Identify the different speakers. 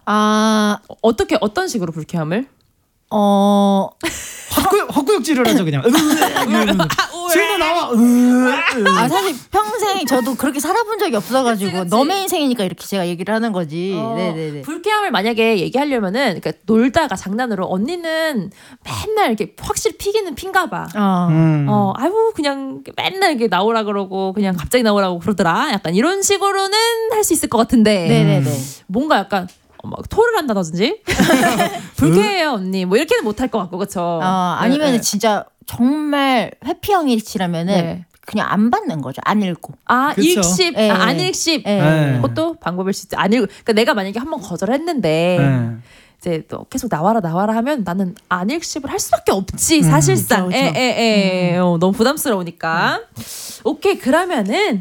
Speaker 1: 어떤 식으로 불쾌함을?
Speaker 2: 헛구역질을 하죠 그냥. 지금 나와.
Speaker 3: 사실 평생 저도 그렇게 살아본 적이 없어가지고
Speaker 1: 그치.
Speaker 3: 너의 인생이니까 이렇게 제가 얘기를 하는 거지. 네네네.
Speaker 1: 불쾌함을 만약에 얘기하려면은 그러니까 놀다가 장난으로 언니는 맨날 이렇게 확실히 피기는 핀가 봐. 아유 그냥 맨날 이렇게 나오라 그러고 그냥 갑자기 나오라고 그러더라. 약간 이런 식으로는 할 수 있을 것 같은데.
Speaker 3: 네네네.
Speaker 1: 뭔가 약간 막 토를 한다든지 불쾌해요 언니 뭐 이렇게는 못할 것 같고 그쵸.
Speaker 3: 아니면 진짜 정말 회피형이시라면은
Speaker 1: 네.
Speaker 3: 그냥 안 받는 거죠. 안 읽고.
Speaker 2: 그쵸.
Speaker 1: 읽씹
Speaker 3: 네.
Speaker 1: 안 읽씹
Speaker 3: 네.
Speaker 1: 그것도 방법일 수 있지. 안 읽고 그러니까 내가 만약에 한번 거절했는데 이제 또 계속 나와라 하면 나는 안 읽씹을 할 수밖에 없지 사실상.
Speaker 3: 그쵸.
Speaker 1: 너무 부담스러우니까. 오케이 그러면은